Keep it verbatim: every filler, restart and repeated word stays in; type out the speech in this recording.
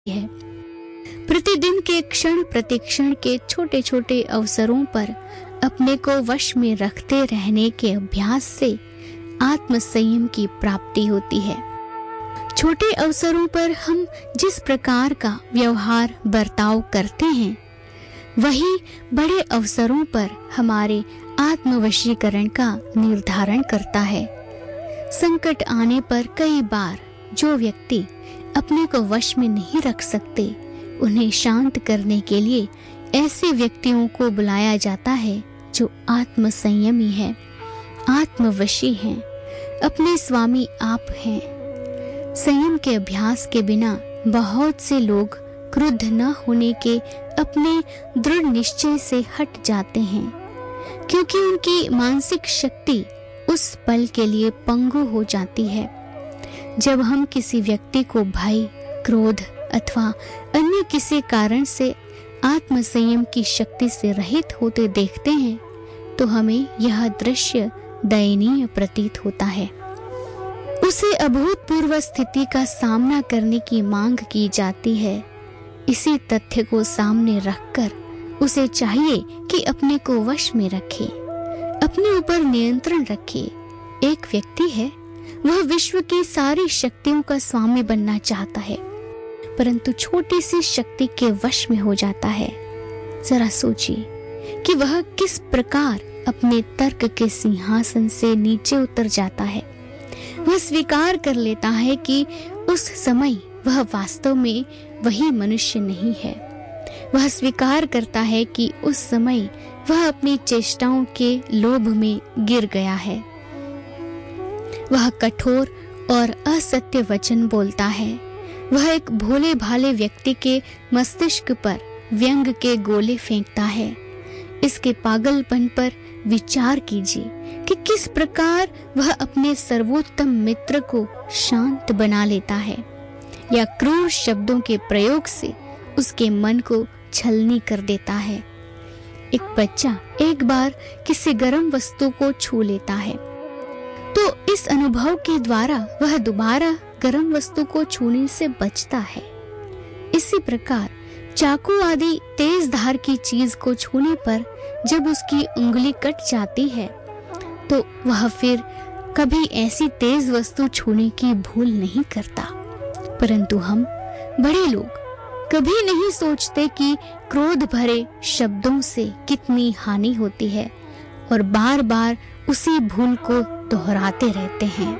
है। प्रतिदिन के क्षण प्रतिक्षण के छोटे छोटे अवसरों पर अपने को वश में रखते रहने के अभ्यास से आत्म संयम की प्राप्ति होती है। छोटे अवसरों पर हम जिस प्रकार का व्यवहार बर्ताव करते हैं, वही बड़े अवसरों पर हमारे आत्मवशीकरण का निर्धारण करता है। संकट आने पर कई बार जो व्यक्ति अपने को वश में नहीं रख सकते, उन्हें शांत करने के लिए ऐसे व्यक्तियों को बुलाया जाता है जो आत्म संयमी है, आत्मवशी हैं, अपने स्वामी आप हैं। संयम के अभ्यास के बिना बहुत से लोग क्रुद्ध न होने के अपने दृढ़ निश्चय से हट जाते हैं, क्योंकि उनकी मानसिक शक्ति उस पल के लिए पंगु हो जाती है। जब हम किसी व्यक्ति को भय, क्रोध अथवा अन्य किसी कारण से आत्म संयम की शक्ति से रहित होते देखते हैं, तो हमें यह दृश्य दयनीय प्रतीत होता है। उसे अभूतपूर्व स्थिति का सामना करने की मांग की जाती है। इसी तथ्य को सामने रखकर उसे चाहिए कि अपने को वश में रखे, अपने ऊपर नियंत्रण रखे। एक व्यक्ति है, वह विश्व की सारी शक्तियों का स्वामी बनना चाहता है, परंतु छोटी सी शक्ति के वश में हो जाता है। जरा सोचिए कि वह किस प्रकार अपने तर्क के सिंहासन से नीचे उतर जाता है। वह स्वीकार कर लेता है कि उस समय वह वास्तव में वही मनुष्य नहीं है। वह स्वीकार करता है कि उस समय वह अपनी चेष्टाओं के लोभ में गिर गया है। वह कठोर और असत्य वचन बोलता है। वह एक भोले भाले व्यक्ति के मस्तिष्क पर व्यंग के गोले फेंकता है। इसके पागलपन पर विचार कीजिए कि किस प्रकार वह अपने सर्वोत्तम मित्र को शांत बना लेता है, या क्रूर शब्दों के प्रयोग से उसके मन को छलनी कर देता है। एक बच्चा एक बार किसी गर्म वस्तु को छू लेता है, तो इस अनुभव के द्वारा वह दोबारा गर्म वस्तु को छूने से बचता है। इसी प्रकार चाकू आदि तेज धार की चीज को छूने पर जब उसकी उंगली कट जाती है, तो वह फिर कभी ऐसी तेज वस्तु छूने की भूल नहीं करता। परंतु हम बड़े लोग कभी नहीं सोचते कि क्रोध भरे शब्दों से कितनी हानि होती है, और बार बार उसी भूल को दोहराते रहते हैं।